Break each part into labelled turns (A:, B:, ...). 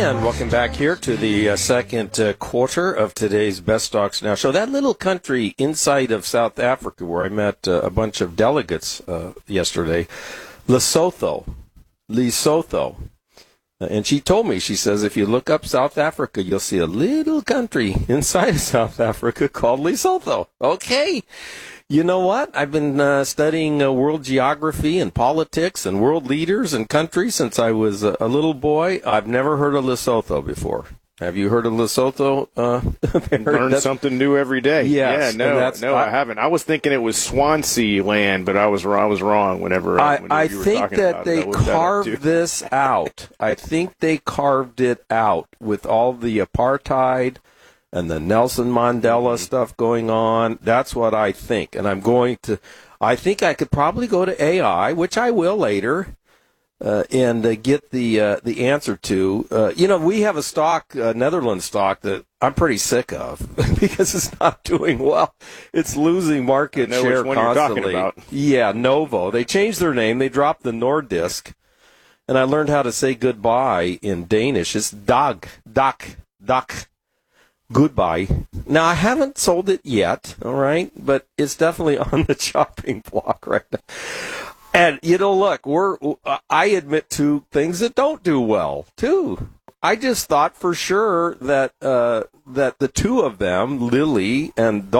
A: And welcome back here to the second quarter of today's Best Stocks Now show. That little country inside of South Africa where I met a bunch of delegates yesterday, Lesotho. And she told me, she says, if you look up South Africa, you'll see a little country inside of South Africa called Lesotho. Okay. You know what? I've been studying world geography and politics and world leaders and countries since I was a little boy. I've never heard of Lesotho before. Have you heard of Lesotho?
B: Learn something new every day.
A: Yes,
B: no, I haven't. I was thinking it was Swansea land, but I was wrong whenever
A: I
B: you were
A: think
B: talking
A: that
B: about
A: they
B: it.
A: carved this out. I think they carved it out with all the apartheid and the Nelson Mandela stuff going on. That's what I think. And I think I could probably go to AI, which I will later, and get the answer to. We have a stock, Netherlands stock, that I'm pretty sick of because it's not doing well. It's losing market share
B: which one
A: constantly.
B: You're talking about.
A: Yeah, Novo. They changed their name. They dropped the Nordisk. And I learned how to say goodbye in Danish. It's dag, goodbye. Now, I haven't sold it yet, all right, but it's definitely on the chopping block right now. And, look, I admit to things that don't do well, too. I just thought for sure that the two of them, Lilly and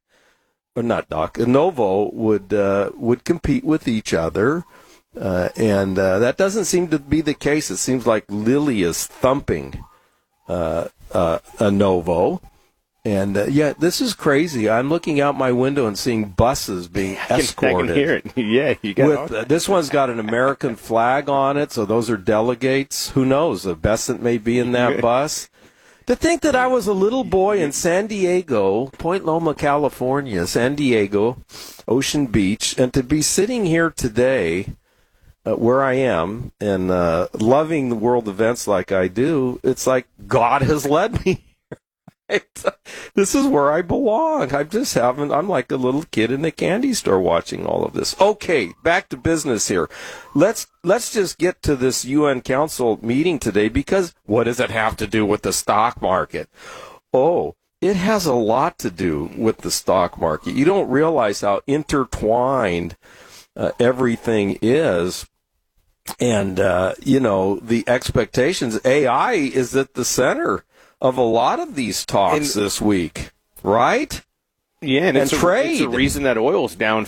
A: Novo, would compete with each other. And that doesn't seem to be the case. It seems like Lilly is thumping a Novo. And, this is crazy. I'm looking out my window and seeing buses being escorted.
B: I can hear it. Yeah, you got
A: this one's got an American flag on it, so those are delegates. Who knows? A Besant may be in that bus. To think that I was a little boy in San Diego, Point Loma, California, San Diego, Ocean Beach, and to be sitting here today where I am and loving the world events like I do, it's like God has led me. This is where I belong. I'm like a little kid in a candy store watching all of this. Okay, back to business here. Let's just get to this UN Council meeting today, because what does it have to do with the stock market? Oh, it has a lot to do with the stock market. You don't realize how intertwined everything is. And, the expectations, AI is at the center of a lot of these talks this week, right?
B: Yeah, and
A: trade.
B: It's a reason that oil's down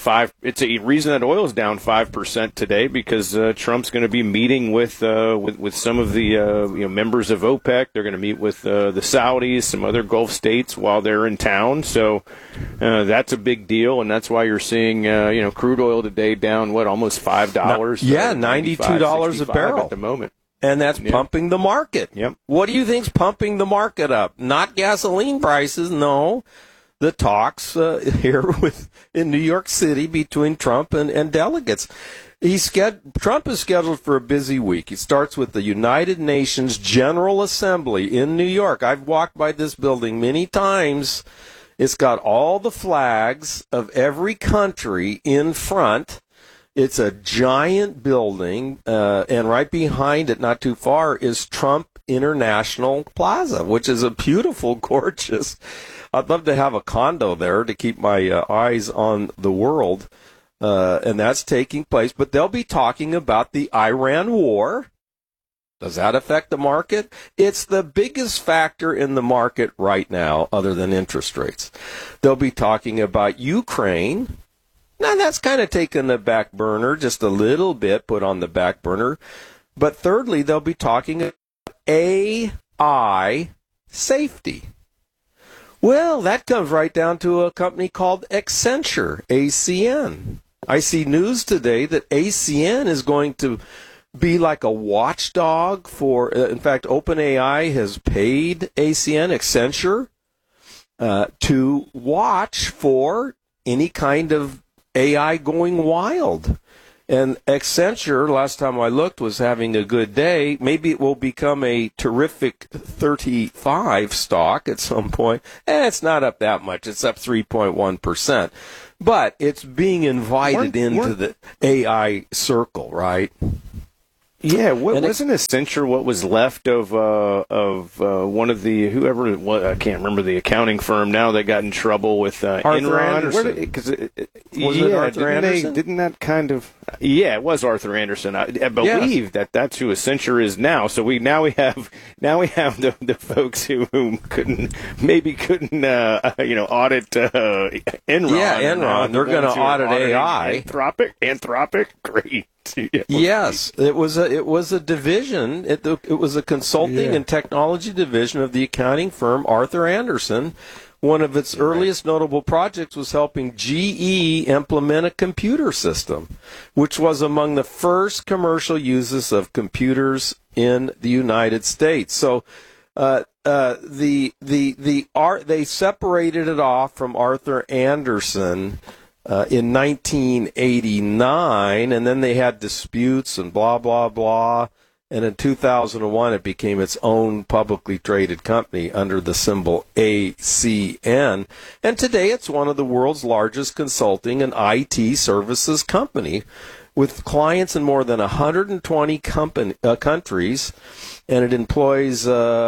B: 5% today, because Trump's going to be meeting with some of the members of OPEC. They're going to meet with the Saudis, some other Gulf states while they're in town. So that's a big deal, and that's why you're seeing crude oil today down almost $5.
A: Yeah, $92 a barrel
B: at the moment.
A: And that's pumping the market.
B: Yep.
A: What do you think's pumping the market up? Not gasoline prices, no. The talks here in New York City between Trump and delegates. Trump is scheduled for a busy week. He starts with the United Nations General Assembly in New York. I've walked by this building many times. It's got all the flags of every country in front. It's a giant building, and right behind it, not too far, is Trump International Plaza, which is a beautiful, gorgeous. I'd love to have a condo there to keep my eyes on the world, and that's taking place. But they'll be talking about the Iran war. Does that affect the market? It's the biggest factor in the market right now, other than interest rates. They'll be talking about Ukraine. Now, that's kind of taken the back burner, just a little bit put on the back burner. But thirdly, they'll be talking about AI safety. Well, that comes right down to a company called Accenture, ACN. I see news today that ACN is going to be like a watchdog for, in fact, OpenAI has paid Accenture, to watch for any kind of AI going wild. And Accenture, last time I looked, was having a good day. Maybe it will become a terrific 35 stock at some point. It's not up that much. It's up 3.1%. But it's being invited into the AI circle, right?
B: Yeah, wasn't Accenture what was left of one of the whoever it was, I can't remember the accounting firm now that got in trouble with Enron?
A: Wasn't it Arthur Andersen?
B: Didn't that kind of? Yeah, it was Arthur Andersen. I believe that's who Accenture is now. So we have the folks who couldn't audit Enron.
A: Yeah, Enron. They're going to audit AI.
B: Anthropic, great.
A: Yes, it was a division. It was a consulting and technology division of the accounting firm Arthur Andersen. One of its earliest notable projects was helping GE implement a computer system, which was among the first commercial uses of computers in the United States. So they separated it off from Arthur Andersen in 1989, and then they had disputes and blah, blah, blah. And in 2001, it became its own publicly traded company under the symbol ACN. And today, it's one of the world's largest consulting and IT services company, with clients in more than 120 countries, and it employs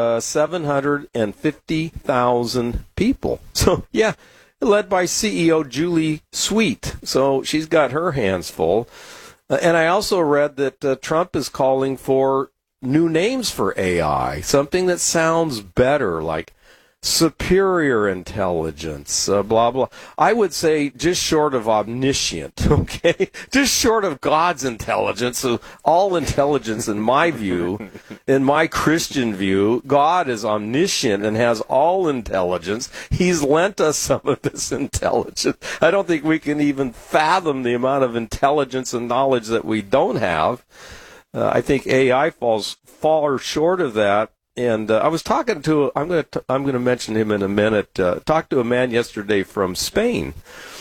A: 750,000 people. So, yeah, led by CEO Julie Sweet. So she's got her hands full. And I also read that Trump is calling for new names for AI, something that sounds better, like superior intelligence, blah, blah. I would say just short of omniscient, okay? Just short of God's intelligence. So all intelligence, in my view, in my Christian view, God is omniscient and has all intelligence. He's lent us some of this intelligence. I don't think we can even fathom the amount of intelligence and knowledge that we don't have. I think AI falls far short of that. And I was talking to, I'm going to mention him in a minute, talked to a man yesterday from Spain.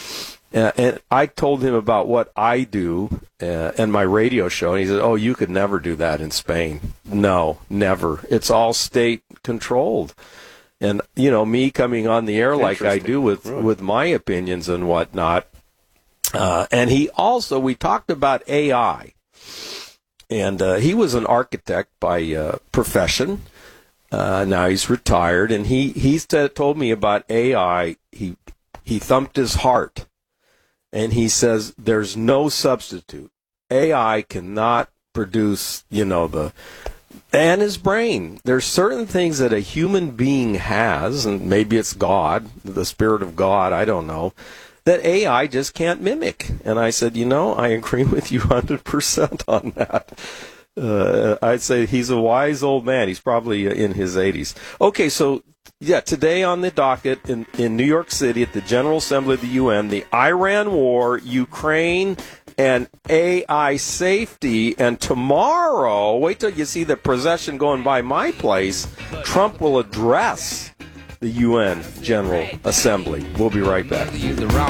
A: And I told him about what I do and my radio show. And he said, oh, you could never do that in Spain. No, never. It's all state controlled. And, me coming on the air like I do with my opinions and whatnot. And we talked about AI. And he was an architect by profession. Now he's retired, and he told me about AI. He thumped his heart, and he says there's no substitute. AI cannot produce, and his brain. There's certain things that a human being has, and maybe it's God, the Spirit of God, I don't know, that AI just can't mimic. And I said, I agree with you 100% on that. I'd say he's a wise old man. He's probably in his 80s. Okay, so, today on the docket in New York City at the General Assembly of the UN, the Iran war, Ukraine, and AI safety. And tomorrow, wait till you see the procession going by my place, Trump will address the UN General Assembly. We'll be right back.